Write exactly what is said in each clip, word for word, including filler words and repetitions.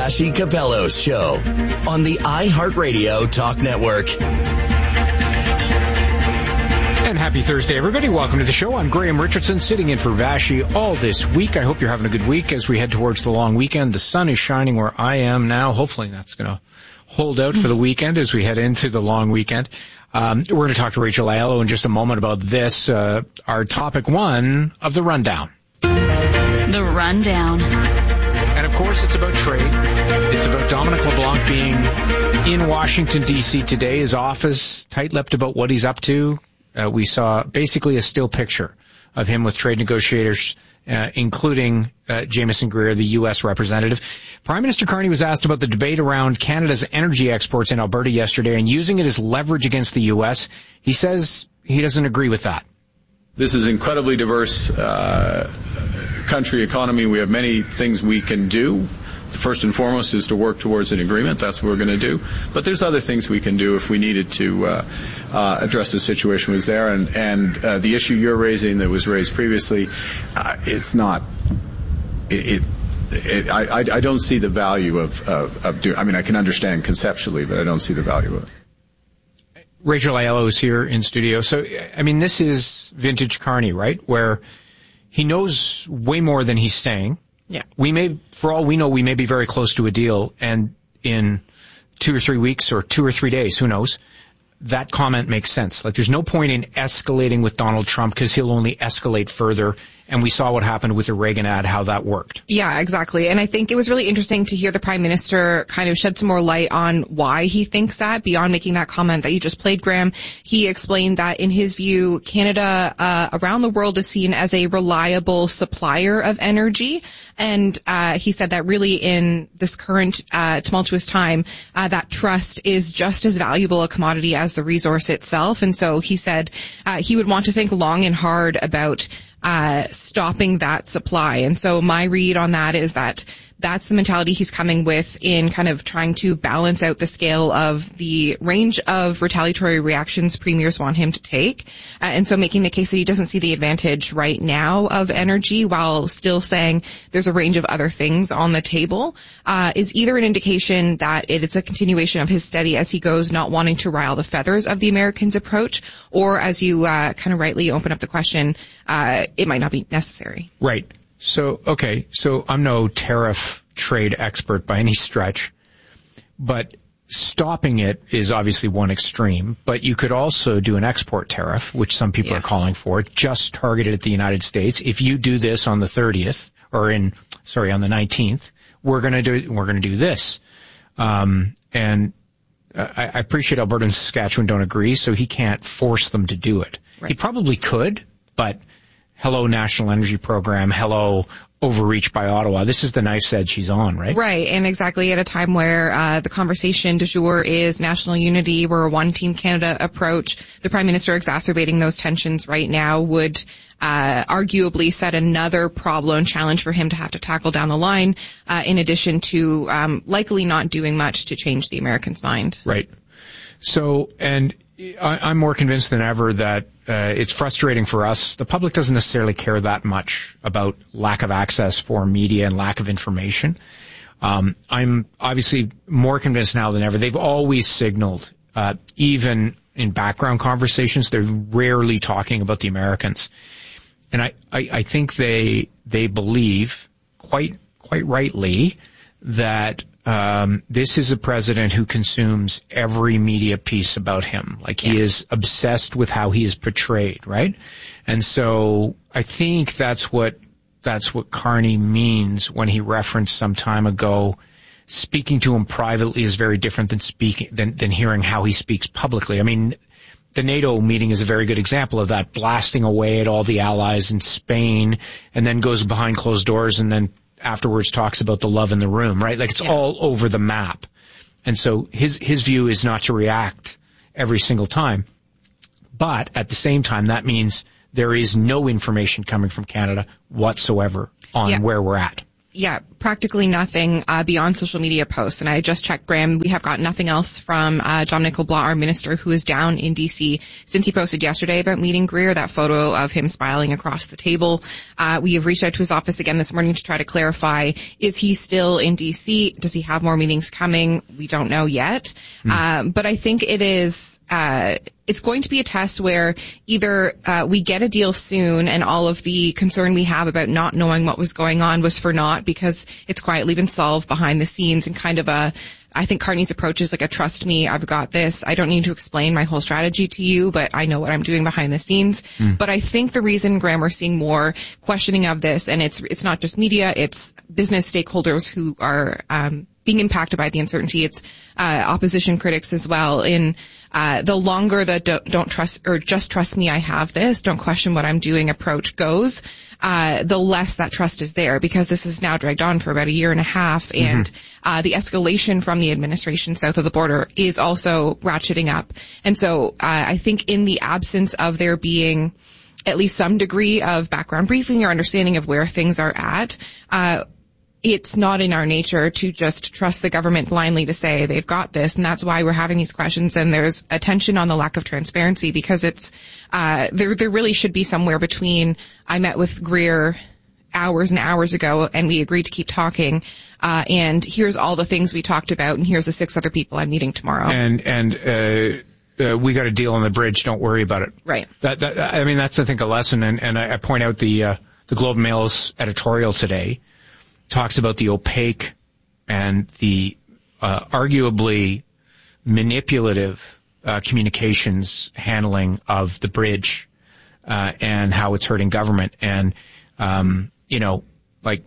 Vassy Capello's show on the iHeartRadio Talk Network. And happy Thursday, everybody. Welcome to the show. I'm Graham Richardson, sitting in for Vassy all this week. I hope you're having a good week as we head towards the long weekend. The sun is shining where I am now. Hopefully that's going to hold out for the weekend as we head into the long weekend. Um, we're going to talk to Rachel Aiello in just a moment about this, uh, our topic one of the rundown. The rundown. And of course, it's about trade. It's about Dominic LeBlanc being in Washington, D C today. His office tight-lipped about what he's up to. Uh, we saw basically a still picture of him with trade negotiators, uh, including uh, Jameson Greer, the U S representative. Prime Minister Carney was asked about the debate around Canada's energy exports in Alberta yesterday and using it as leverage against the U S. He says he doesn't agree with that. This is an incredibly diverse uh, country economy. We have many things we can do. First and foremost is to work towards an agreement. That's what we're going to do. But there's other things we can do if we needed to uh, uh, address the situation was there. And, and uh, the issue you're raising that was raised previously, uh, it's not. It, it, it, I, I don't see the value of, of, of doing. I mean, I can understand conceptually, but I don't see the value of it. Rachel Aiello is here in studio. So, I mean, this is vintage Carney, right? Where he knows way more than he's saying. Yeah. We may, for all we know, we may be very close to a deal, and in two or three weeks or two or three days, who knows, that comment makes sense. Like, there's no point in escalating with Donald Trump because he'll only escalate further. And we saw what happened with the Reagan ad, how that worked. Yeah, exactly. And I think it was really interesting to hear the Prime Minister kind of shed some more light on why he thinks that, beyond making that comment that you just played, Graham. He explained that, in his view, Canada uh, around the world is seen as a reliable supplier of energy. And uh he said that really in this current uh tumultuous time, uh that trust is just as valuable a commodity as the resource itself. And so he said uh he would want to think long and hard about uh stopping that supply. And so my read on that is that that's the mentality he's coming with in kind of trying to balance out the scale of the range of retaliatory reactions premiers want him to take. Uh, and so making the case that he doesn't see the advantage right now of energy, while still saying there's a range of other things on the table, uh, is either an indication that it is a continuation of his steady as he goes, not wanting to rile the feathers of the Americans' approach, or, as you uh, kind of rightly open up the question, uh, it might not be necessary. Right. So, okay, so I'm no tariff trade expert by any stretch, but stopping it is obviously one extreme, but you could also do an export tariff, which some people yeah. are calling for, just targeted at the United States. If you do this on the thirtieth, or in, sorry, on the nineteenth, we're going to do, we're going to do this. Um, and I, I appreciate Alberta and Saskatchewan don't agree, so he can't force them to do it. Right. He probably could, but hello, National Energy Program. Hello, overreach by Ottawa. This is the knife's edge she's on, right? Right, and exactly at a time where uh the conversation du jour is national unity, we're a one-team Canada approach. The Prime Minister exacerbating those tensions right now would uh arguably set another problem challenge for him to have to tackle down the line, uh in addition to um likely not doing much to change the Americans' mind. Right. So, and I, I'm more convinced than ever that uh, it's frustrating for us. The public doesn't necessarily care that much about lack of access for media and lack of information. Um, I'm obviously more convinced now than ever. They've always signaled, uh, even in background conversations, they're rarely talking about the Americans. And I, I, I think they they believe quite quite rightly that Um, this is a president who consumes every media piece about him. Like, he yeah. is obsessed with how he is portrayed, right? And so I think that's what, that's what Carney means when he referenced some time ago, speaking to him privately is very different than speaking, than, than hearing how he speaks publicly. I mean, the NATO meeting is a very good example of that, blasting away at all the allies in Spain, and then goes behind closed doors and then afterwards talks about the love in the room, right? Like, it's yeah. all over the map. And so his, his view is not to react every single time. But at the same time, that means there is no information coming from Canada whatsoever on yeah. where we're at. Yeah, practically nothing uh, beyond social media posts. And I just checked, Graham, we have got nothing else from uh, Dominic LeBlanc, our minister, who is down in D C since he posted yesterday about meeting Greer, that photo of him smiling across the table. Uh, we have reached out to his office again this morning to try to clarify, is he still in D C? Does he have more meetings coming? We don't know yet. Mm. Um, but I think it is... Uh, it's going to be a test where either uh, we get a deal soon and all of the concern we have about not knowing what was going on was for naught because it's quietly been solved behind the scenes, and kind of a, I think Carney's approach is like a trust me, I've got this. I don't need to explain my whole strategy to you, but I know what I'm doing behind the scenes. Mm. But I think the reason, Graham, we're seeing more questioning of this, and it's it's not just media, it's business stakeholders who are um being impacted by the uncertainty. It's uh, opposition critics as well. In uh, the longer the don't, don't trust or just trust me, I have this, don't question what I'm doing approach goes, uh, the less that trust is there, because this is now dragged on for about a year and a half, and mm-hmm. uh, the escalation from the administration south of the border is also ratcheting up. And so uh, I think in the absence of there being at least some degree of background briefing or understanding of where things are at, uh, it's not in our nature to just trust the government blindly to say they've got this, and that's why we're having these questions. And there's attention on the lack of transparency, because it's uh there there really should be somewhere between I met with Greer hours and hours ago and we agreed to keep talking, uh and here's all the things we talked about, and here's the six other people I'm meeting tomorrow. And and uh Uh, we got a deal on the bridge. Don't worry about it. Right. That, that I mean, that's, I think, a lesson. And, and I, I point out the uh, the Globe and Mail's editorial today talks about the opaque and the uh, arguably manipulative uh, communications handling of the bridge uh, and how it's hurting government. And um, you know, like.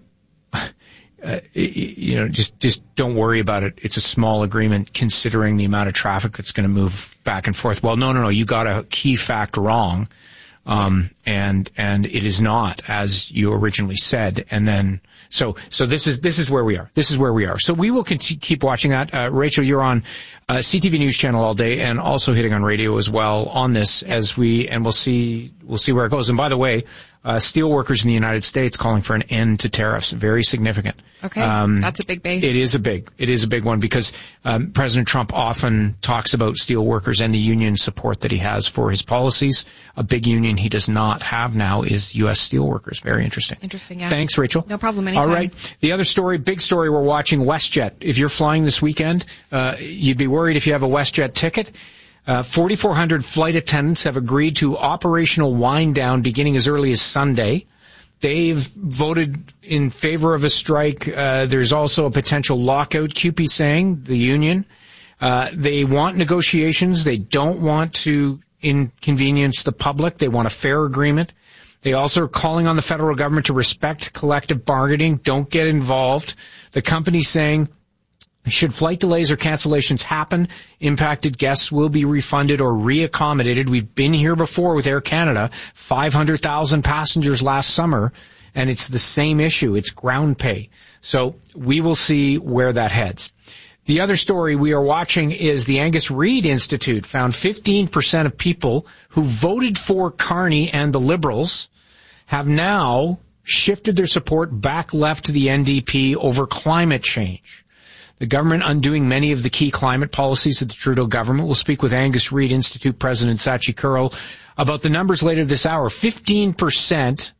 Uh, you know, just just don't worry about it. It's a small agreement considering the amount of traffic that's going to move back and forth. Well, no, no, no. You got a key fact wrong, um, and and it is not as you originally said. And then so so this is this is where we are. This is where we are. So we will continue, keep watching that. Uh, Rachel, you're on uh, C T V News Channel all day, and also hitting on radio as well on this as we and we'll see we'll see where it goes. And by the way. Uh, steel workers in the United States calling for an end to tariffs. Very significant. Okay. Um, that's a big base. It is a big, it is a big one because, um, President Trump often talks about steel workers and the union support that he has for his policies. A big union he does not have now is U S steel workers. Very interesting. Interesting, yeah. Thanks, Rachel. No problem, anytime. All right. The other story, big story we're watching, WestJet. If you're flying this weekend, uh, you'd be worried if you have a WestJet ticket. Uh, forty-four hundred flight attendants have agreed to operational wind down beginning as early as Sunday. They've voted in favor of a strike. Uh, there's also a potential lockout, C U P E saying, the union. Uh, they want negotiations. They don't want to inconvenience the public. They want a fair agreement. They also are calling on the federal government to respect collective bargaining. Don't get involved. The company's saying, should flight delays or cancellations happen, impacted guests will be refunded or reaccommodated. We've been here before with Air Canada, five hundred thousand passengers last summer, and it's the same issue. It's ground pay. So we will see where that heads. The other story we are watching is the Angus Reid Institute found fifteen percent of people who voted for Carney and the Liberals have now shifted their support back left to the N D P over climate change. The government undoing many of the key climate policies of the Trudeau government. We'll speak with Angus Reid Institute President Sachi Kurl about the numbers later this hour. fifteen percent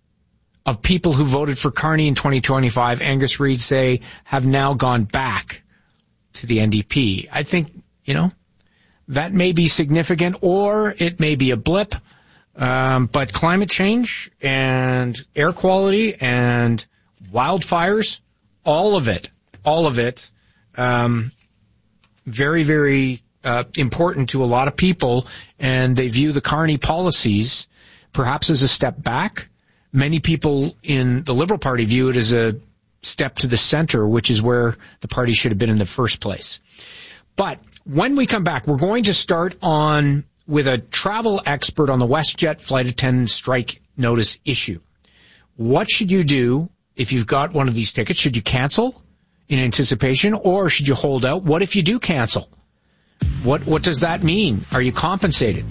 of people who voted for Carney in twenty twenty-five, Angus Reid say, have now gone back to the N D P. I think, you know, that may be significant or it may be a blip. Um, but climate change and air quality and wildfires, all of it, all of it, Um, very, very uh, important to a lot of people, and they view the Carney policies perhaps as a step back. Many people in the Liberal Party view it as a step to the center, which is where the party should have been in the first place. But when we come back, we're going to start on with a travel expert on the WestJet flight attendant strike notice issue. What should you do if you've got one of these tickets? Should you cancel in anticipation, or should you hold out? What if you do cancel? What what does that mean? Are you compensated?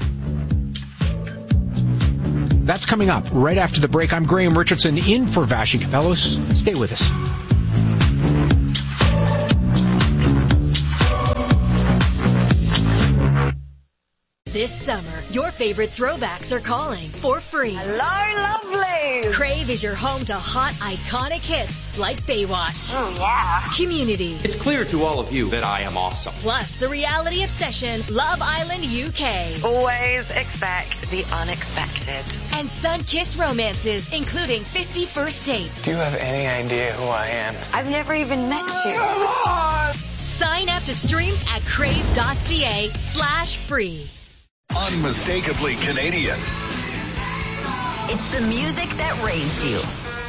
That's coming up right after the break. I'm Graham Richardson in for Vassy Kapelos. Stay with us. This summer, your favorite throwbacks are calling for free. Hello, lovely. Crave is your home to hot, iconic hits like Baywatch. Oh, yeah. Community. It's clear to all of you that I am awesome. Plus, the reality obsession, Love Island U K. Always expect the unexpected. And sun-kissed romances, including fifty First Dates. Do you have any idea who I am? I've never even met you. Sign up to stream at crave.ca slash free. Unmistakably Canadian. It's the music that raised you.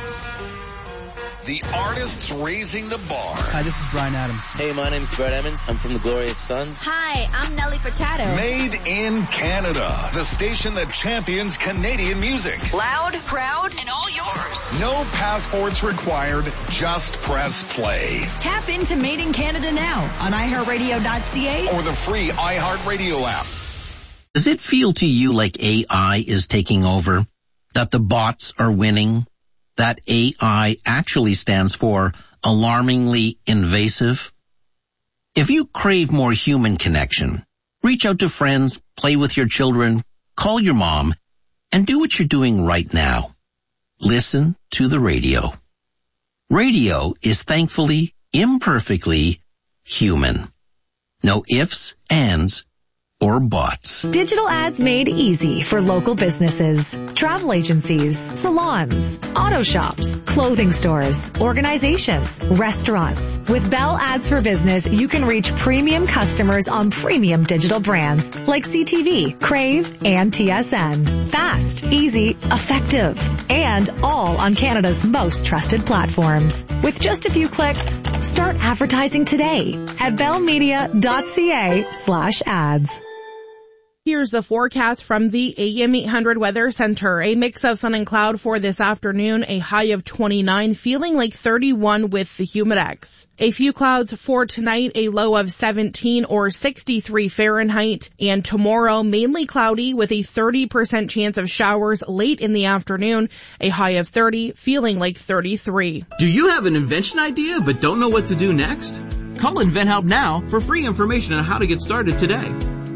The artists raising the bar. Hi, this is Bryan Adams. Hey, my name's Brett Emmons. I'm from the Glorious Sons. Hi, I'm Nelly Furtado. Made in Canada. The station that champions Canadian music. Loud, proud, and all yours. No passports required. Just press play. Tap into Made in Canada now on i heart radio dot c a or the free iHeartRadio app. Does it feel to you like A I is taking over? That the bots are winning? That A I actually stands for alarmingly invasive? If you crave more human connection, reach out to friends, play with your children, call your mom, and do what you're doing right now. Listen to the radio. Radio is thankfully, imperfectly human. No ifs, ands, or bots. Digital ads made easy for local businesses, travel agencies, salons, auto shops, clothing stores, organizations, restaurants. With Bell Ads for Business, you can reach premium customers on premium digital brands like C T V, Crave, and T S N. Fast, easy, effective, and all on Canada's most trusted platforms. With just a few clicks, start advertising today at bellmedia.ca slash ads. Here's the forecast from the A M eight hundred Weather Center. A mix of sun and cloud for this afternoon, a high of twenty-nine, feeling like thirty-one with the Humidex. A few clouds for tonight, a low of seventeen or sixty-three Fahrenheit. And tomorrow, mainly cloudy with a thirty percent chance of showers late in the afternoon, a high of thirty, feeling like thirty-three. Do you have an invention idea but don't know what to do next? Call InventHelp now for free information on how to get started today.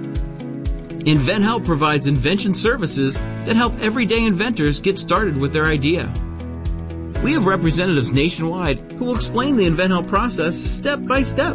InventHelp provides invention services that help everyday inventors get started with their idea. We have representatives nationwide who will explain the InventHelp process step by step.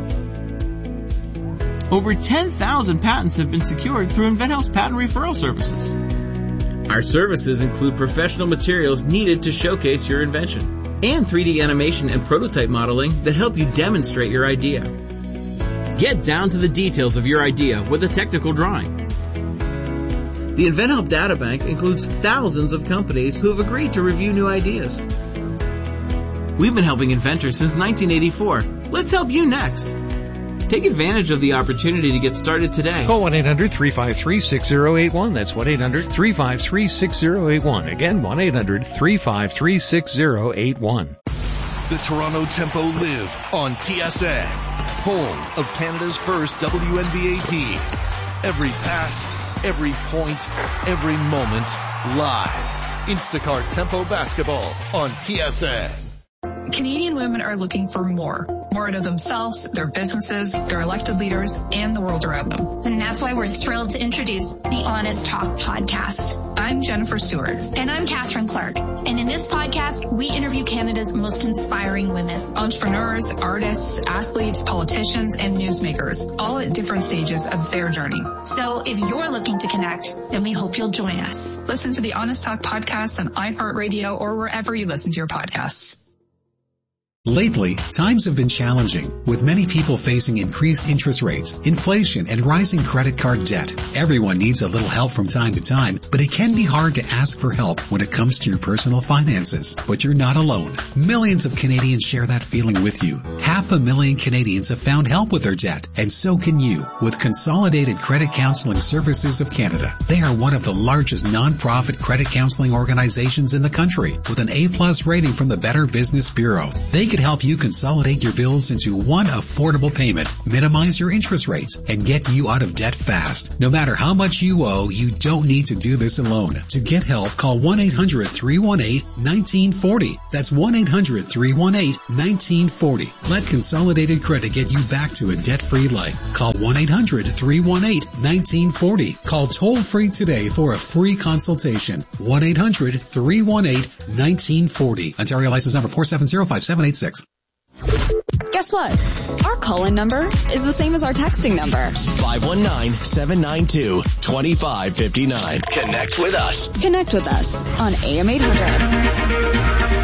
Over ten thousand patents have been secured through InventHelp's patent referral services. Our services include professional materials needed to showcase your invention and three D animation and prototype modeling that help you demonstrate your idea. Get down to the details of your idea with a technical drawing. The InventHelp Databank includes thousands of companies who have agreed to review new ideas. We've been helping inventors since nineteen eighty-four. Let's help you next. Take advantage of the opportunity to get started today. Call one eight hundred three five three six zero eight one. That's one eight hundred three five three six zero eight one. Again, one eight hundred three five three six zero eight one. The Toronto Tempo live on T S N, home of Canada's first W N B A team. Every pass, every point, every moment, live. Instacart Tempo Basketball on T S N. Canadian women are looking for more. More out of themselves, their businesses, their elected leaders, and the world around them. And that's why we're thrilled to introduce the Honest Talk podcast. I'm Jennifer Stewart. And I'm Catherine Clark. And in this podcast, we interview Canada's most inspiring women. Entrepreneurs, artists, athletes, politicians, and newsmakers, all at different stages of their journey. So if you're looking to connect, then we hope you'll join us. Listen to the Honest Talk podcast on iHeartRadio or wherever you listen to your podcasts. Lately, times have been challenging, with many people facing increased interest rates, inflation, and rising credit card debt. Everyone needs a little help from time to time, but it can be hard to ask for help when it comes to your personal finances. But you're not alone. Millions of Canadians share that feeling with you. Half a million Canadians have found help with their debt, and so can you, with Consolidated Credit Counseling Services of Canada. They are one of the largest non-profit credit counseling organizations in the country, with an A plus rating from the Better Business Bureau. They could help you consolidate your bills into one affordable payment, minimize your interest rates, and get you out of debt fast. No matter how much you owe, you don't need to do this alone. To get help, call one eight hundred three one eight one nine four zero. That's one eight hundred three one eight one nine four zero. Let Consolidated Credit get you back to a debt-free life. Call one eight hundred three one eight one nine four zero. Call toll-free today for a free consultation. one eight hundred three one eight one nine four zero. Ontario license number four seven zero five seven eight six. Guess what? Our call-in number is the same as our texting number. five one nine, seven nine two, two five five nine. Connect with us. Connect with us on A M eight hundred.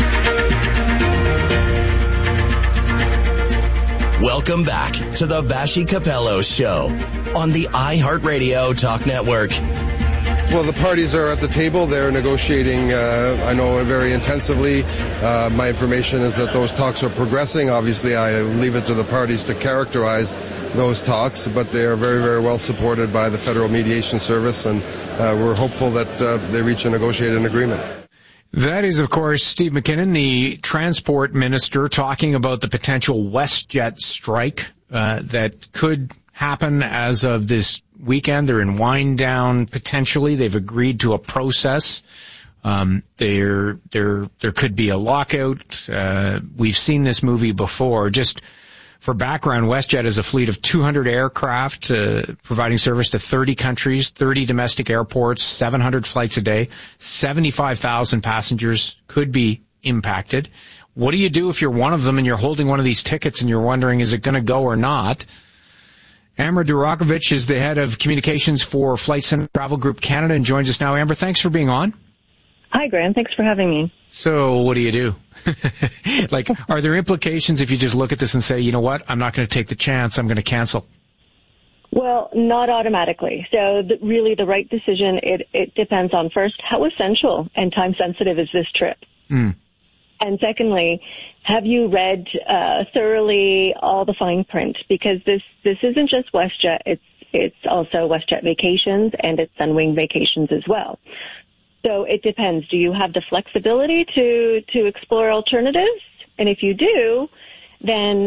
Welcome back to the Vassy Capello Show on the iHeartRadio Talk Network. Well, the parties are at the table. They're negotiating, uh, I know, very intensively. Uh, my information is that those talks are progressing. Obviously, I leave it to the parties to characterize those talks, but they are very, very well supported by the Federal Mediation Service, and uh, we're hopeful that uh, they reach a negotiated agreement. That is, of course, Steve McKinnon, the transport minister, talking about the potential WestJet strike uh, that could happen as of this weekend. They're in wind down potentially. They've agreed to a process. Um, there, there, there could be a lockout. Uh, we've seen this movie before. Just for background, WestJet is a fleet of two hundred aircraft, uh, providing service to thirty countries, thirty domestic airports, seven hundred flights a day, seventy-five thousand passengers could be impacted. What do you do if you're one of them and you're holding one of these tickets and you're wondering, is it going to go or not? Amber Durakovic is the head of communications for Flight Centre Travel Group Canada and joins us now. Amber, thanks for being on. Hi, Graham. Thanks for having me. So what do you do? Like, are there implications if you just look at this and say, you know what, I'm not going to take the chance, I'm going to cancel? Well, not automatically. So the, really the right decision, it, it depends on, first, how essential and time sensitive is this trip? Mm. And secondly, have you read uh, thoroughly all the fine print? Because this, this isn't just WestJet, it's, it's also WestJet Vacations and it's Sunwing Vacations as well. So it depends. Do you have the flexibility to, to explore alternatives? And if you do, then,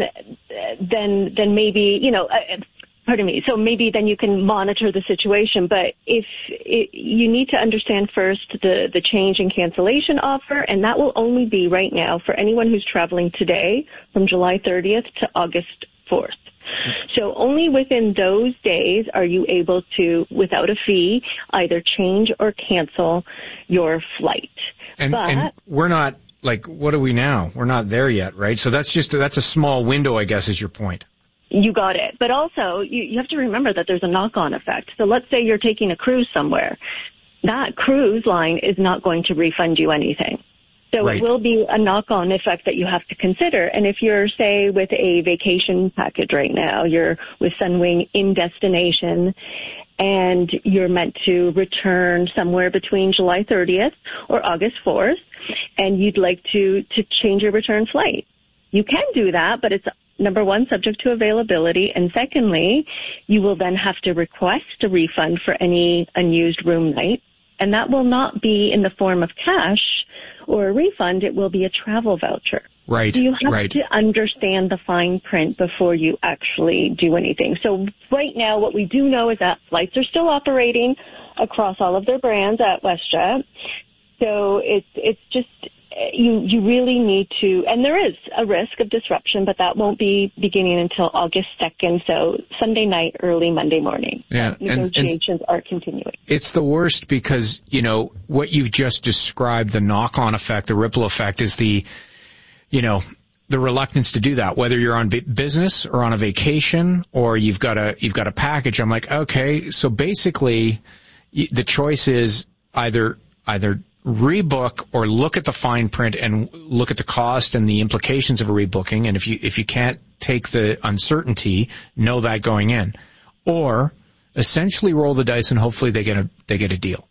then, then maybe, you know, uh, pardon me. So maybe then you can monitor the situation. But if it, you need to understand first the, the change in cancellation offer, and that will only be right now for anyone who's traveling today from July thirtieth to August fourth. So only within those days are you able to, without a fee, either change or cancel your flight. And, but, and we're not, like, what are we now? We're not there yet, right? So that's just, that's a small window, I guess, is your point. You got it. But also, you, you have to remember that there's a knock-on effect. So let's say you're taking a cruise somewhere. That cruise line is not going to refund you anything. So right. It will be a knock-on effect that you have to consider. And if you're, say, with a vacation package right now, you're with Sunwing in destination, and you're meant to return somewhere between July thirtieth or August fourth, and you'd like to, to change your return flight. You can do that, but it's, number one, subject to availability, and secondly, you will then have to request a refund for any unused room night, and that will not be in the form of cash or a refund. It will be a travel voucher. Right, so you have right. to understand the fine print before you actually do anything. So right now, what we do know is that flights are still operating across all of their brands at WestJet. So it's it's just, you you really need to, and there is a risk of disruption, but that won't be beginning until August second, so Sunday night, early Monday morning. Yeah, Negotiations and, and are continuing. It's the worst because, you know, what you've just described, the knock-on effect, the ripple effect, is the, you know, the reluctance to do that, whether you're on business or on a vacation or you've got a, you've got a package. I'm like, okay, so basically the choice is either, either rebook or look at the fine print and look at the cost and the implications of a rebooking. And if you, if you can't take the uncertainty, know that going in, or essentially roll the dice and hopefully they get a, they get a deal.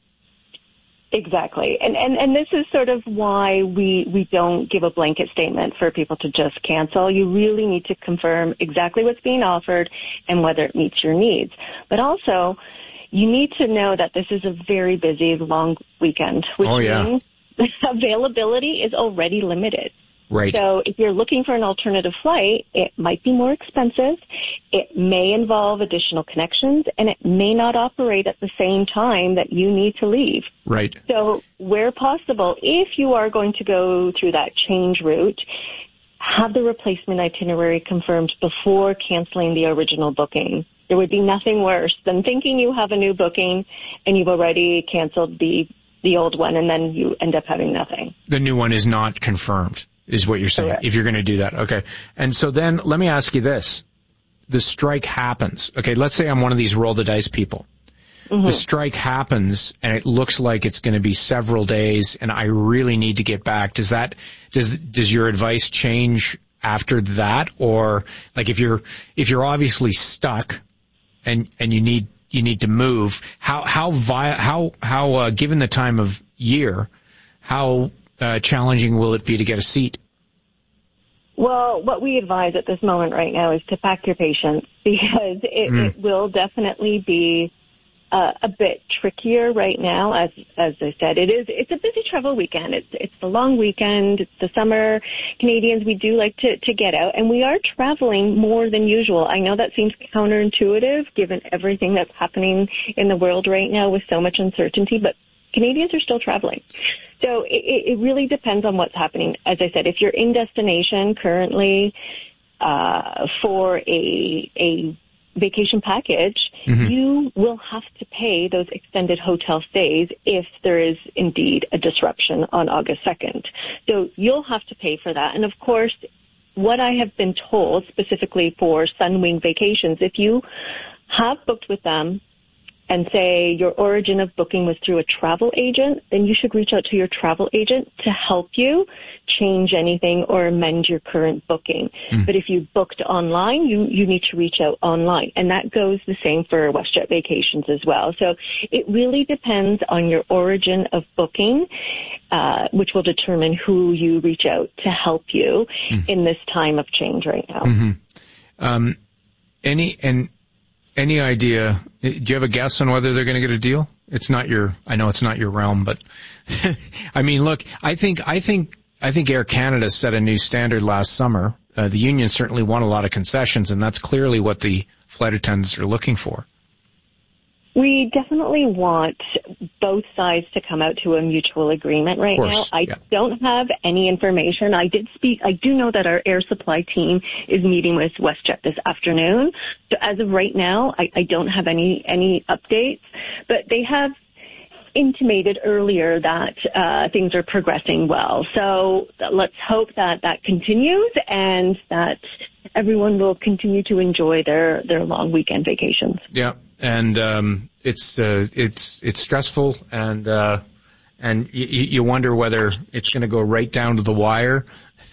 Exactly. And, and, and this is sort of why we, we don't give a blanket statement for people to just cancel. You really need to confirm exactly what's being offered and whether it meets your needs. But also, you need to know that this is a very busy, long weekend, which oh, yeah. means availability is already limited. Right. So if you're looking for an alternative flight, it might be more expensive. It may involve additional connections, and it may not operate at the same time that you need to leave. Right. So where possible, if you are going to go through that change route, have the replacement itinerary confirmed before canceling the original booking. There would be nothing worse than thinking you have a new booking and you've already canceled the, the old one, and then you end up having nothing. The new one is not confirmed, is what you're saying, Correct. If you're going to do that. Okay. And so then let me ask you this. The strike happens. Okay, let's say I'm one of these roll the dice people. Mm-hmm. The strike happens and it looks like it's going to be several days and I really need to get back. Does that, does, does your advice change after that? Or like if you're, if you're obviously stuck and, and you need, you need to move, how, how vi- how, how, uh, given the time of year, how, uh, challenging will it be to get a seat? Well, what we advise at this moment right now is to pack your patience, because it, mm. it will definitely be Uh, a bit trickier right now. As as I said, it is it's a busy travel weekend. It's it's the long weekend. It's the summer. Canadians, we do like to to get out, and we are traveling more than usual. I know that seems counterintuitive given everything that's happening in the world right now with so much uncertainty, but Canadians are still traveling. So it, it really depends on what's happening. As I said, if you're in destination currently uh, for a a vacation package, mm-hmm. you will have to pay those extended hotel stays if there is indeed a disruption on August second. So you'll have to pay for that. And of course, what I have been told specifically for Sunwing Vacations, if you have booked with them and say your origin of booking was through a travel agent, then you should reach out to your travel agent to help you change anything or amend your current booking. Mm. But if you booked online, you, you need to reach out online. And that goes the same for WestJet Vacations as well. So it really depends on your origin of booking, uh, which will determine who you reach out to help you mm. in this time of change right now. Mm-hmm. Um, any, and, Any idea, do you have a guess on whether they're going to get a deal? It's not your, I know it's not your realm, but I mean, look, I think, I think, I think Air Canada set a new standard last summer. Uh, the union certainly won a lot of concessions, and that's clearly what the flight attendants are looking for. We definitely want both sides to come out to a mutual agreement right course, now. I yeah. don't have any information. I did speak, I do know that our air supply team is meeting with WestJet this afternoon. So as of right now, I, I don't have any, any updates, but they have intimated earlier that uh, things are progressing well. So let's hope that that continues and that everyone will continue to enjoy their, their long weekend vacations. Yeah. And, um, it's, uh, it's, it's stressful and, uh, and y- you wonder whether it's going to go right down to the wire.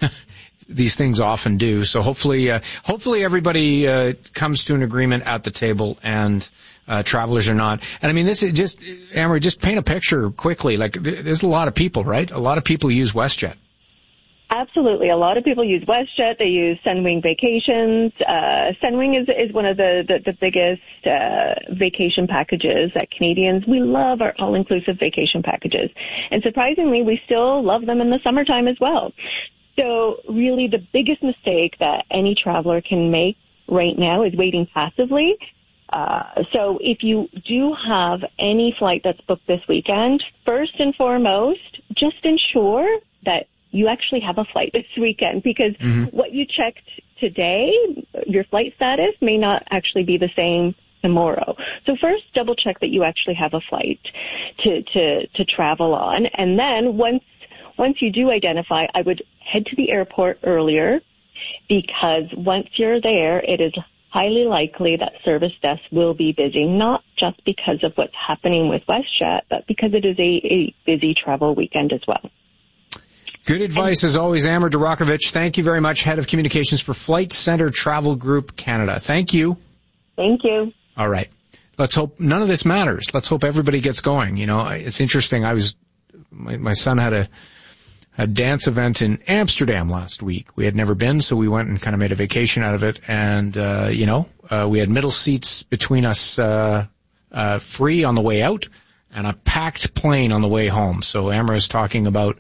These things often do. So hopefully, uh, hopefully everybody, uh, comes to an agreement at the table and, uh, travelers are not. And I mean, this is just, Amory, just paint a picture quickly. Like, there's a lot of people, right? A lot of people use WestJet. Absolutely. A lot of people use WestJet. They use Sunwing Vacations. Uh, Sunwing is, is one of the, the, the biggest, uh, vacation packages that Canadians, we love our all-inclusive vacation packages. And surprisingly, we still love them in the summertime as well. So really the biggest mistake that any traveler can make right now is waiting passively. Uh, so if you do have any flight that's booked this weekend, first and foremost, just ensure that you actually have a flight this weekend, because mm-hmm. what you checked today, your flight status, may not actually be the same tomorrow. So first, double check that you actually have a flight to, to, to travel on. And then once, once you do identify, I would head to the airport earlier, because once you're there, it is highly likely that service desks will be busy, not just because of what's happening with WestJet, but because it is a, a busy travel weekend as well. Good advice, as always, Amber Durakovic. Thank you very much, Head of Communications for Flight Centre Travel Group Canada. Thank you. Thank you. All right. Let's hope none of this matters. Let's hope everybody gets going. You know, it's interesting. I was, my, my son had a, a dance event in Amsterdam last week. We had never been, so we went and kind of made a vacation out of it. And, uh, you know, uh, we had middle seats between us, uh, uh, free on the way out and a packed plane on the way home. So Amber is talking about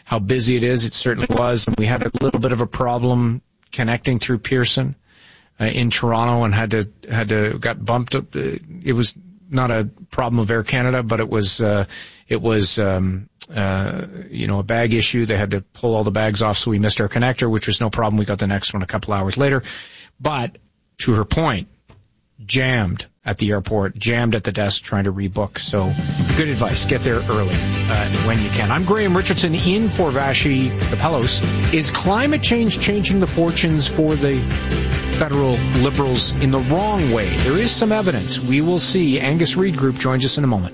how busy it is. It certainly was. And we had a little bit of a problem connecting through Pearson uh, in Toronto, and had to had to got bumped up. It was not a problem of Air Canada, but it was uh, it was um, uh, you know a bag issue. They had to pull all the bags off, so we missed our connector, which was no problem. We got the next one a couple hours later. But to her point, jammed at the airport, jammed at the desk trying to rebook. So good advice. Get there early uh, when you can. I'm Graham Richardson in for Vassy Kapelos. Is climate change changing the fortunes for the federal Liberals in the wrong way? There is some evidence. We will see. Angus Reid Group joins us in a moment.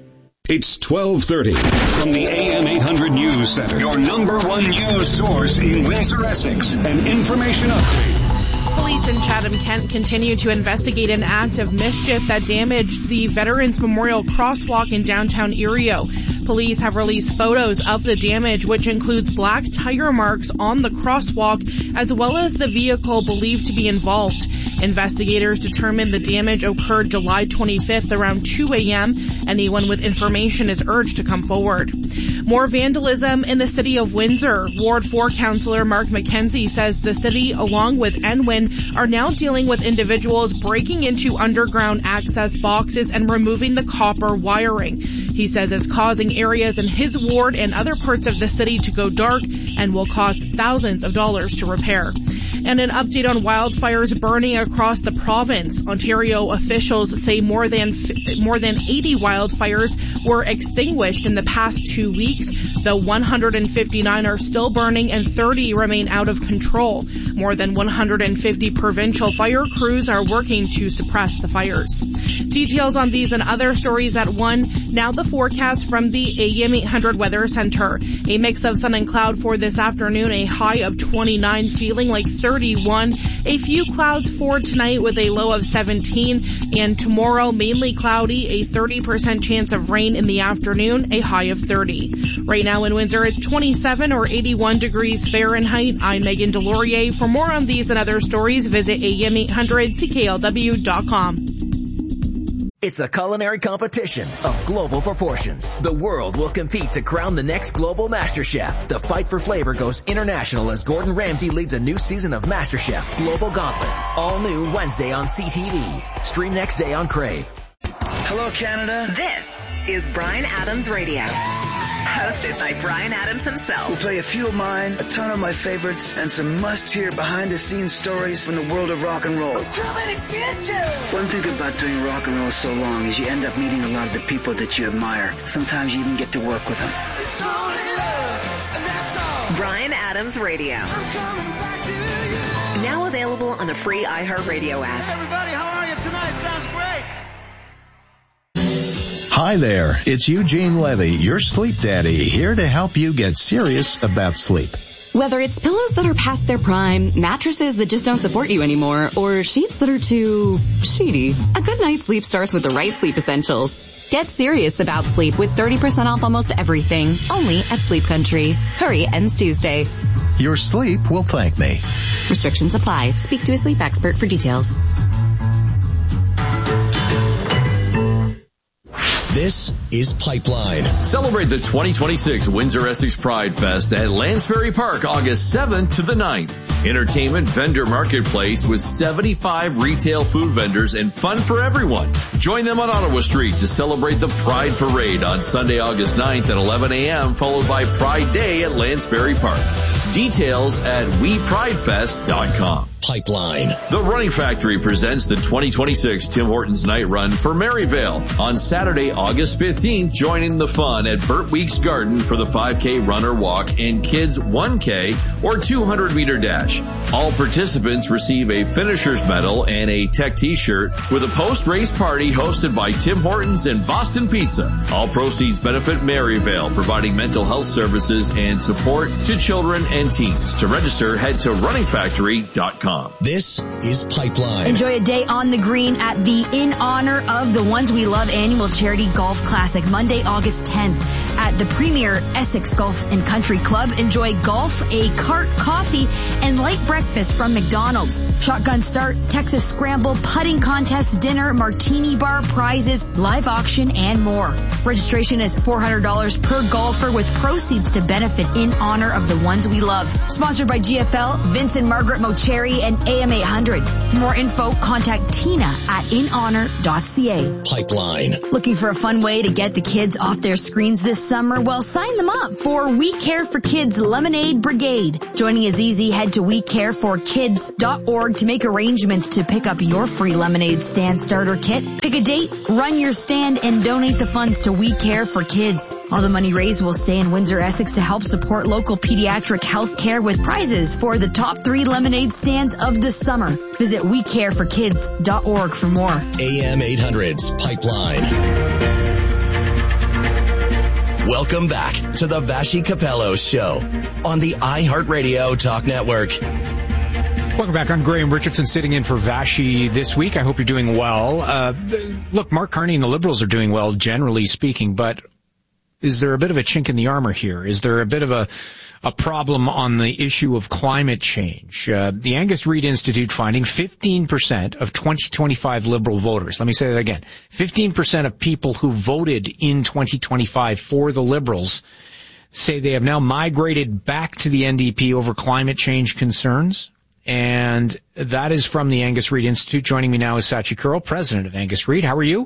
It's twelve thirty from the A M eight hundred News Center, your number one news source in Windsor, Essex, and information update. Police in Chatham-Kent continue to investigate an act of mischief that damaged the Veterans Memorial Crosswalk in downtown Ereo. Police have released photos of the damage, which includes black tire marks on the crosswalk, as well as the vehicle believed to be involved. Investigators determined the damage occurred July twenty-fifth around two a.m. Anyone with information is urged to come forward. More vandalism in the city of Windsor. Ward four Councillor Mark McKenzie says the city, along with N W I N, are now dealing with individuals breaking into underground access boxes and removing the copper wiring. He says it's causing areas in his ward and other parts of the city to go dark and will cost thousands of dollars to repair. And an update on wildfires burning across the province. Ontario officials say more than more than eighty wildfires were extinguished in the past two weeks, though one hundred fifty-nine are still burning and thirty remain out of control. More than one hundred fifty provincial fire crews are working to suppress the fires. Details on these and other stories at one. Now the forecast from the A M eight hundred Weather Center. A mix of sun and cloud for this afternoon, a high of twenty-nine, feeling like thirty-one. A few clouds for tonight with a low of seventeen. And tomorrow, mainly cloudy, a thirty percent chance of rain in the afternoon, a high of thirty. Right now in Windsor, it's twenty-seven or eighty-one degrees Fahrenheit. I'm Megan Delorier. For more on these and other stories, visit A M eight hundred C K L W dot com. It's a culinary competition of global proportions. The world will compete to crown the next global master chef. The fight for flavor goes international as Gordon Ramsay leads a new season of MasterChef Global Gauntlet. All new Wednesday on C T V. Stream next day on Crave. Hello, Canada. This is Bryan Adams Radio. Hosted by Bryan Adams himself. We'll play a few of mine, a ton of my favorites, and some must-hear behind-the-scenes stories from the world of rock and roll. I'm coming to get you! One thing about doing rock and roll so long is you end up meeting a lot of the people that you admire. Sometimes you even get to work with them. It's only love, and that's all. Bryan Adams Radio. I'm coming back to you. Now available on the free iHeartRadio app. Hey everybody, how are you tonight? Sounds great. Hi there, it's Eugene Levy, your sleep daddy, here to help you get serious about sleep. Whether it's pillows that are past their prime, mattresses that just don't support you anymore, or sheets that are too sheety, a good night's sleep starts with the right sleep essentials. Get serious about sleep with thirty percent off almost everything, only at Sleep Country. Hurry, ends Tuesday. Your sleep will thank me. Restrictions apply. Speak to a sleep expert for details. This is Pipeline. Celebrate the twenty twenty-six Windsor Essex Pride Fest at Lansbury Park, August seventh to the ninth. Entertainment vendor marketplace with seventy-five retail food vendors and fun for everyone. Join them on Ottawa Street to celebrate the Pride Parade on Sunday, August ninth at eleven a.m., followed by Pride Day at Lansbury Park. Details at we pride fest dot com. Pipeline. The Running Factory presents the twenty twenty-six Tim Hortons Night Run for Maryvale on Saturday, August fifteenth. Join in the fun at Burt Weeks Garden for the five K run or walk and kids one K or two hundred meter dash. All participants receive a finisher's medal and a tech t-shirt with a post-race party hosted by Tim Hortons and Boston Pizza. All proceeds benefit Maryvale, providing mental health services and support to children and teens. To register, head to running factory dot com. com. This is Pipeline. Enjoy a day on the green at the In Honor of the Ones We Love annual charity golf classic, Monday, August tenth at the premier Essex Golf and Country Club. Enjoy golf, a cart, coffee, and light breakfast from McDonald's. Shotgun start, Texas scramble, putting contest, dinner, martini bar, prizes, live auction, and more. Registration is four hundred dollars per golfer with proceeds to benefit In Honor of the Ones We Love. Sponsored by G F L, Vincent Margaret Mocheri, and A M eight hundred. For more info, contact Tina at in honor dot c a. Pipeline. Looking for a fun way to get the kids off their screens this summer? Well, sign them up for We Care for Kids Lemonade Brigade. Joining is easy. Head to we care for kids dot org to make arrangements to pick up your free lemonade stand starter kit. Pick a date, run your stand, and donate the funds to We Care for Kids. All the money raised will stay in Windsor, Essex to help support local pediatric health care with prizes for the top three lemonade stands of the summer. Visit we care for kids dot org for more. A M eight hundred's Pipeline. Welcome back to the Vassy Capello Show on the iHeartRadio Talk Network. Welcome back. I'm Graham Richardson sitting in for Vassy this week. I hope you're doing well. Uh, look, Mark Carney and the Liberals are doing well, generally speaking, but is there a bit of a chink in the armor here? Is there a bit of a, a problem on the issue of climate change? Uh, the Angus Reid Institute finding fifteen percent of twenty twenty-five Liberal voters, let me say that again, fifteen percent of people who voted in twenty twenty-five for the Liberals say they have now migrated back to the N D P over climate change concerns. And that is from the Angus Reid Institute. Joining me now is Sachi Kurl, president of Angus Reid. How are you?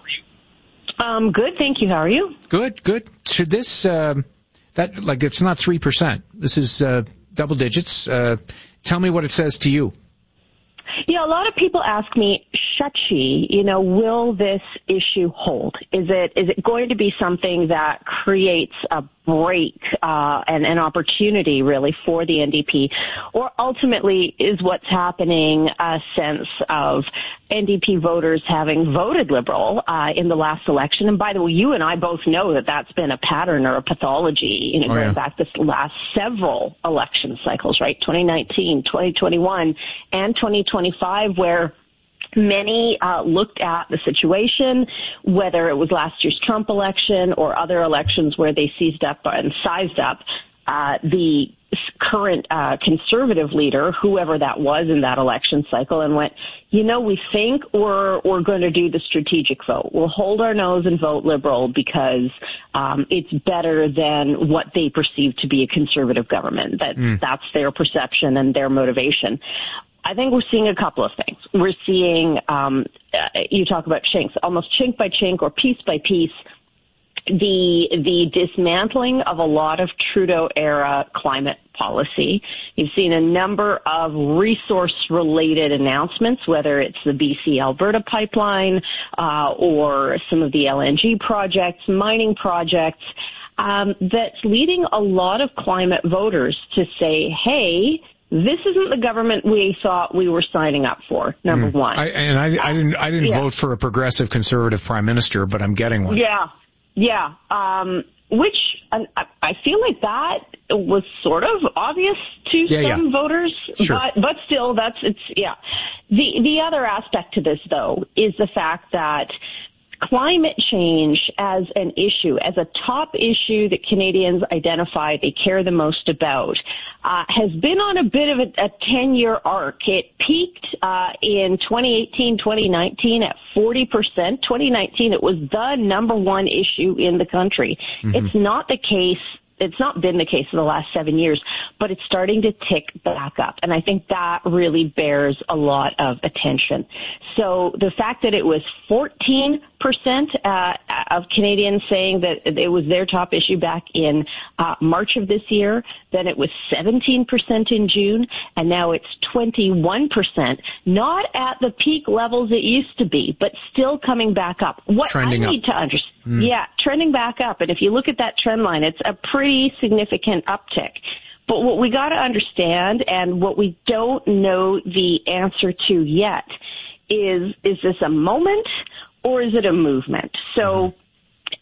Um, good, thank you. How are you? Good, good. Should this, uh, that, like, it's not three percent. This is, uh, double digits. Uh, tell me what it says to you. Yeah, a lot of people ask me, Sachi, you know, will this issue hold? Is it, is it going to be something that creates a break, uh, and an opportunity really for the N D P? Or ultimately is what's happening a sense of N D P voters having voted Liberal, uh, in the last election? And by the way, you and I both know that that's been a pattern or a pathology, you know, oh, going yeah. back this last several election cycles, right? twenty nineteen, twenty twenty-one, and twenty twenty-five, where many uh, looked at the situation, whether it was last year's Trump election or other elections where they seized up and sized up uh, the current uh, conservative leader, whoever that was in that election cycle, and went, you know, we think we're, we're going to do the strategic vote. We'll hold our nose and vote Liberal because um, it's better than what they perceive to be a conservative government. That mm. That's their perception and their motivation. I think we're seeing a couple of things. We're seeing, um, uh, you talk about chinks, almost chink by chink or piece by piece, the the dismantling of a lot of Trudeau-era climate policy. You've seen a number of resource-related announcements, whether it's the B C-Alberta pipeline uh, or some of the L N G projects, mining projects, um, that's leading a lot of climate voters to say, hey, this isn't the government we thought we were signing up for, number mm. one. I, and I, I didn't, I didn't yeah. vote for a progressive conservative prime minister, but I'm getting one. Yeah, yeah. Um, which I, I feel like that was sort of obvious to yeah, some yeah. voters, sure. but but still, that's it's yeah. The the other aspect to this, though, is the fact that climate change as an issue, as a top issue that Canadians identify they care the most about, uh, has been on a bit of a ten-year arc. It peaked uh, in twenty eighteen, twenty nineteen at forty percent. twenty nineteen, it was the number one issue in the country. Mm-hmm. It's not the case. It's not been the case for the last seven years, but it's starting to tick back up. And I think that really bears a lot of attention. So the fact that it was fourteen percent uh, of Canadians saying that it was their top issue back in uh, March of this year, then it was seventeen percent in June, and now it's twenty-one percent, not at the peak levels it used to be, but still coming back up. What trending I need up. to understand, mm. yeah, trending back up. And if you look at that trend line, it's a pretty significant uptick. But what we got to understand, and what we don't know the answer to yet, is is this a moment or is it a movement? So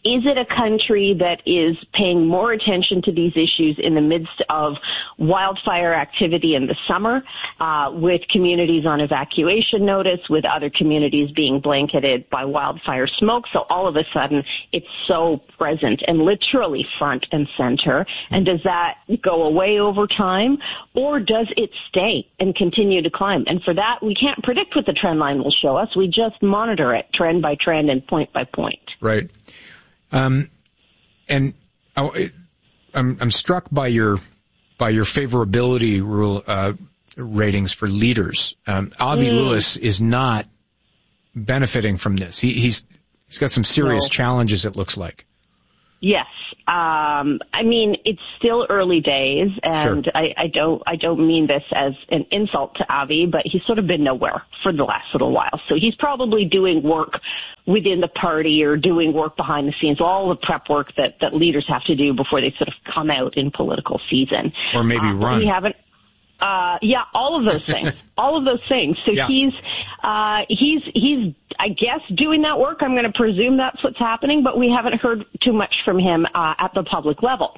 Is it a country that is paying more attention to these issues in the midst of wildfire activity in the summer, uh, with communities on evacuation notice, with other communities being blanketed by wildfire smoke? So all of a sudden, it's so present and literally front and center. And does that go away over time, or does it stay and continue to climb? And for that, we can't predict what the trend line will show us. We just monitor it trend by trend and point by point. Right. Um, and I, I'm, I'm struck by your by your favorability rule uh, ratings for leaders. Um, Avi mm. Lewis is not benefiting from this. He, he's he's got some serious no. challenges, it looks like. Yes. Um, I mean, it's still early days, and sure. I, I don't I don't mean this as an insult to Avi, but he's sort of been nowhere for the last little while. So he's probably doing work within the party or doing work behind the scenes, all the prep work that, that leaders have to do before they sort of come out in political season. Or maybe uh, run. We haven't. Uh, yeah, all of those things, all of those things. So yeah. he's, uh, he's, he's, I guess, doing that work. I'm going to presume that's what's happening, but we haven't heard too much from him, uh, at the public level.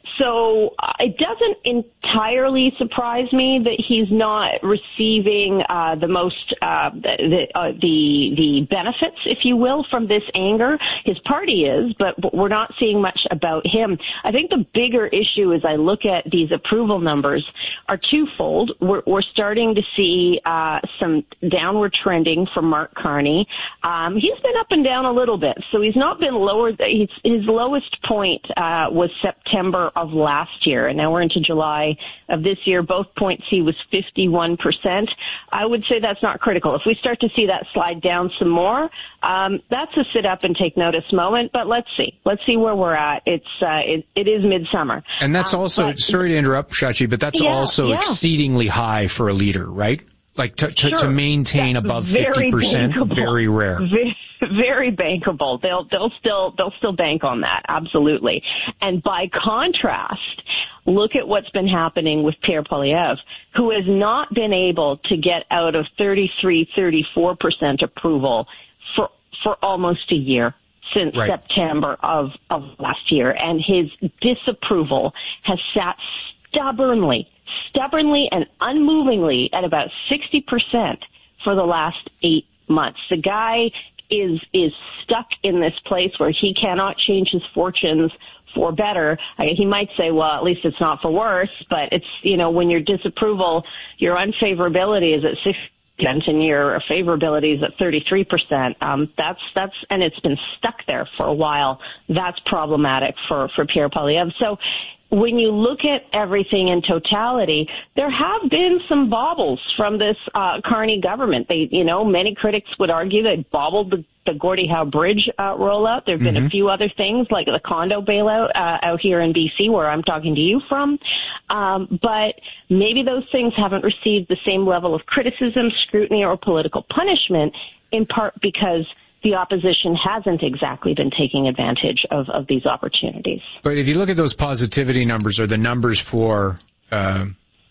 So uh, it doesn't entirely surprise me that he's not receiving, uh, the most, uh, the, uh, the, the benefits, if you will, from this anger. His party is, but, but we're not seeing much about him. I think the bigger issue as I look at these approval numbers are twofold. We're, we're starting to see uh, some downward trending from Mark Carney. Um, he's been up and down a little bit, so he's not been lower. He's, his lowest point uh, was September of last year, and now we're into July of this year. Both points he was fifty-one percent. I would say that's not critical. If we start to see that slide down some more, um, that's a sit up and take notice moment. But let's see. Let's see where we're at. It's uh, it, it is midsummer, and that's um, also but, sorry to interrupt, Shachi, but that's yeah, also yeah. exceedingly high for a leader, right? Like to, to, sure. to maintain That's above fifty percent, very rare. Very, very bankable. They'll they'll still they'll still bank on that, absolutely. And by contrast, look at what's been happening with Pierre Poilievre, who has not been able to get out of thirty-three, thirty-four percent approval for for almost a year. Since right. September of, of last year, and his disapproval has sat stubbornly, stubbornly and unmovingly at about sixty percent for the last eight months. The guy is, is stuck in this place where he cannot change his fortunes for better. I mean, he might say, well, at least it's not for worse, but it's, you know, when your disapproval, your unfavorability is at sixty percent and your favorability is at thirty-three percent. Um, that's, that's, and it's been stuck there for a while. That's problematic for, for Pierre Poilievre. So when you look at everything in totality, there have been some baubles from this, uh, Carney government. They, you know, many critics would argue they baubled the, the Gordie Howe Bridge, uh, rollout. There have been mm-hmm. a few other things like the condo bailout, uh, out here in B C where I'm talking to you from. Um, but maybe those things haven't received the same level of criticism, scrutiny, or political punishment, in part because the opposition hasn't exactly been taking advantage of, of these opportunities. But if you look at those positivity numbers, or the numbers for uh,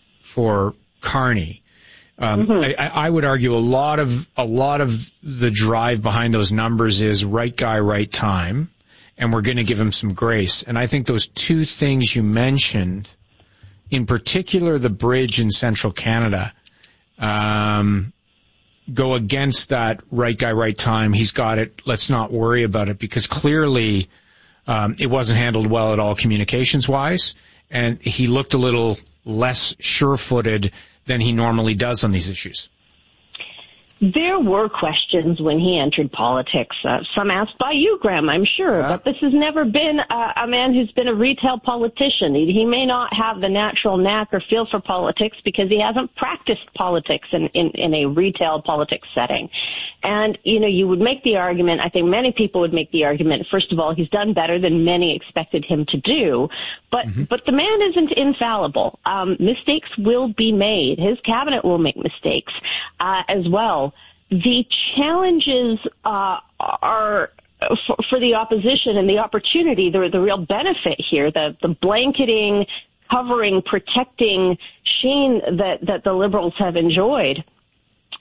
for Carney, um, mm-hmm. I, I would argue a lot of a lot of the drive behind those numbers is right guy, right time, and we're going to give him some grace. And I think those two things you mentioned, in particular the bridge in central Canada, um, go against that right guy, right time. He's got it. Let's not worry about it, because clearly um, it wasn't handled well at all communications-wise, and he looked a little less sure-footed than he normally does on these issues. There were questions when he entered politics, uh, some asked by you, Graham, I'm sure, yeah. but this has never been a, a man who's been a retail politician. He, he may not have the natural knack or feel for politics because he hasn't practiced politics in, in, in a retail politics setting. And, you know, you would make the argument, I think many people would make the argument, first of all, he's done better than many expected him to do, but, mm-hmm. but the man isn't infallible. Um, mistakes will be made. His cabinet will make mistakes, uh, as well. The challenges uh, are for, for the opposition, and the opportunity, the, the real benefit here, the, the blanketing, covering, protecting sheen that, that the Liberals have enjoyed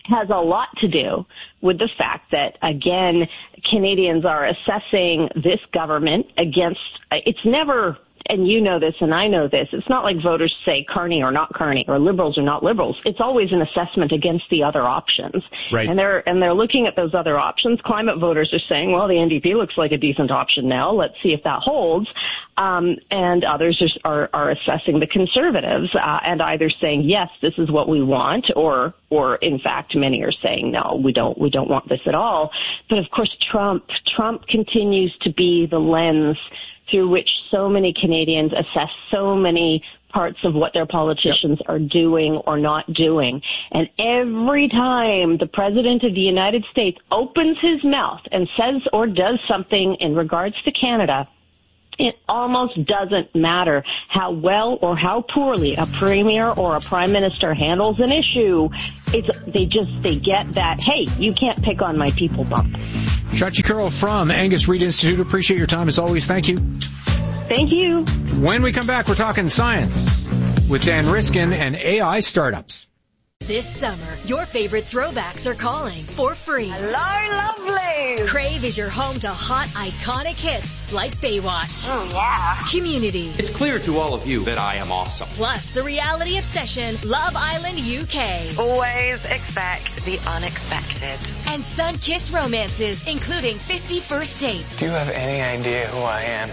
has a lot to do with the fact that, again, Canadians are assessing this government against, it's never, and you know this and I know this, it's not like voters say Carney or not Carney or liberals or not liberals. It's always an assessment against the other options. Right. And they're, and they're looking at those other options. Climate voters are saying, well, the N D P looks like a decent option now. Let's see if that holds. Um, and others are, are, are assessing the Conservatives, uh, and either saying, yes, this is what we want, or, or in fact, many are saying, no, we don't, we don't want this at all. But of course, Trump, Trump continues to be the lens through which so many Canadians assess so many parts of what their politicians yep. are doing or not doing. And every time the President of the United States opens his mouth and says or does something in regards to Canada, it almost doesn't matter how well or how poorly a premier or a prime minister handles an issue. It's, they just, they get that, hey, you can't pick on my people bump. Shachi Kurl from Angus Reid Institute. Appreciate your time as always. Thank you. Thank you. When we come back, we're talking science with Dan Riskin and A I startups. This summer, your favorite throwbacks are calling for free. Hello, lovely. Crave is your home to hot, iconic hits like Baywatch. Oh, yeah. Community. It's clear to all of you that I am awesome. Plus, the reality obsession, Love Island U K. Always expect the unexpected. And sun-kissed romances, including fifty First Dates. Do you have any idea who I am?